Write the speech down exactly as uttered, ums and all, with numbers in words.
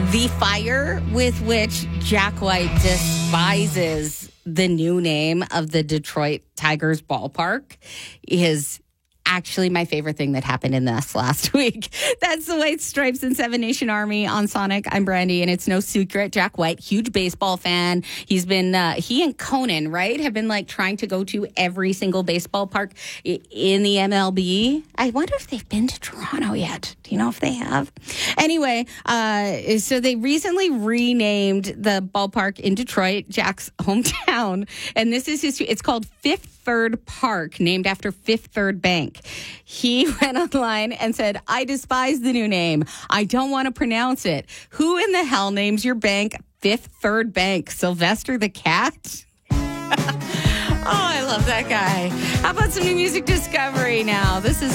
The fire with which Jack White despises the new name of the Detroit Tigers ballpark is actually my favorite thing that happened in this last week. That's the White Stripes and Seven Nation Army on Sonic. I'm Brandy, and it's no secret. Jack White, huge baseball fan. He's been, uh, he and Conan, right, have been like trying to go to every single baseball park in the M L B. I wonder if they've been to Toronto yet. Do you know if they have? Anyway, uh, so they recently renamed the ballpark in Detroit, Jack's hometown. And this is his, it's called Fifth Third Park, named after Fifth Third Bank. He went online and said, I despise the new name. I don't want to pronounce it. Who in the hell names your bank Fifth Third Bank? Sylvester the Cat? Oh, I love that guy. How about some new music discovery now? This is